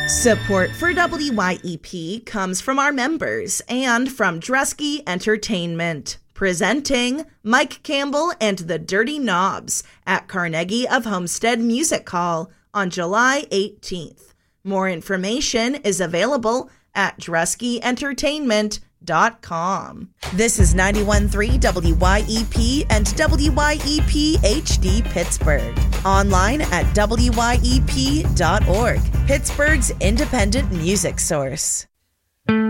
Support for WYEP comes from our members and from Dresky Entertainment. Presenting Mike Campbell and the Dirty Knobs at Carnegie of Homestead Music Hall on July 18th. More information is available at DreskyEntertainment.com. This is 91.3 WYEP and WYEP HD Pittsburgh. Online at WYEP.org, Pittsburgh's independent music source.